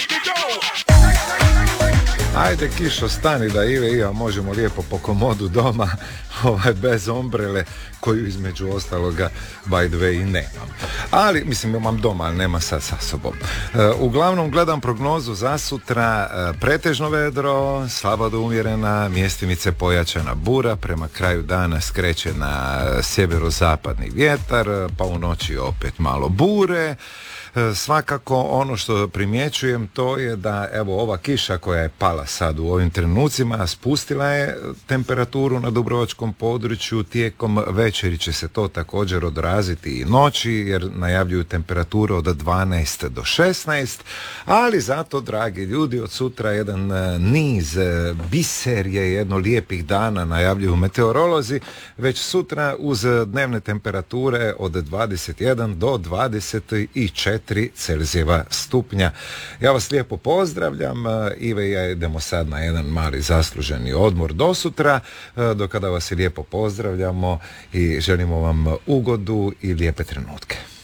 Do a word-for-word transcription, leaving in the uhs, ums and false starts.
Ajde kišo stani da Ive i ja možemo lijepo po komodu doma, ovaj, bez ombrele, koju između ostaloga by the way i nemam. Ali, mislim, imam doma, ali nema sad sa sobom. E, uglavnom gledam prognozu za sutra, e, pretežno vedro, slabo do umjerena, mjestimice pojačana bura, prema kraju dana skreće na sjeverozapadni vjetar, pa u noći opet malo bure. Svakako ono što primjećujem to je da evo ova kiša koja je pala sad u ovim trenucima spustila je temperaturu na dubrovačkom području, tijekom večeri će se to također odraziti i noći jer najavljuju temperaturu od dvanaest do šesnaest, ali zato dragi ljudi od sutra jedan niz biser je jedno lijepih dana najavljuju meteorolozi, već sutra uz dnevne temperature od dvadeset jedan do dvadeset četiri Celzijeva stupnja. Ja vas lijepo pozdravljam, Ive i ja idemo sad na jedan mali zasluženi odmor do sutra, do kada vas i lijepo pozdravljamo i želimo vam ugodu i lijepe trenutke.